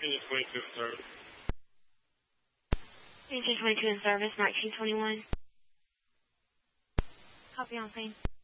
1822 in service. 1822 in service, 1921. Copy on scene.